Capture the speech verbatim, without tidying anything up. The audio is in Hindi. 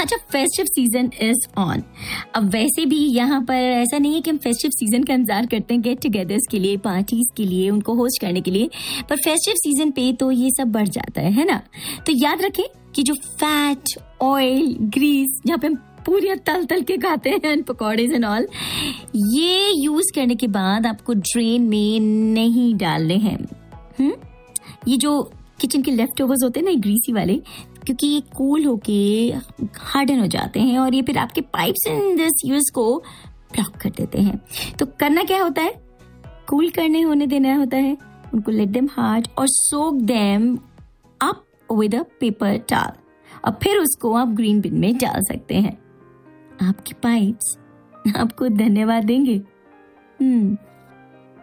अच्छा, फेस्टिव सीजन इज ऑन। अब वैसे भी यहाँ पर ऐसा नहीं है कि हम फेस्टिव सीजन का इंतजार करते हैं गेट टुगेदर्स के लिए, पार्टीज के लिए, उनको होस्ट करने के लिए, पर फेस्टिव सीजन पे तो ये सब बढ़ जाता है है ना। तो याद रखें कि जो फैट, ऑयल, ग्रीस, जहाँ पे हम पूरी तल तल के खाते हैं पकौड़े एंड ऑल, ये यूज करने के बाद आपको ड्रेन में नहीं डालने हैं। हम्म ये जो किचन के लेफ्ट ओवर्स होते हैं ना, ग्रीसी वाले, क्योंकि ये कूल होके हार्डन हो जाते हैं और ये फिर आपके पाइप्स इन दिस यूज को ब्लॉक कर देते हैं। तो करना क्या होता है, कूल करने होने देना होता है उनको, लेट देम हार्ड और सोक them up with a paper towel, और फिर उसको आप ग्रीन बिन में डाल सकते हैं। आपकी पाइप्स आपको धन्यवाद देंगे। हम्म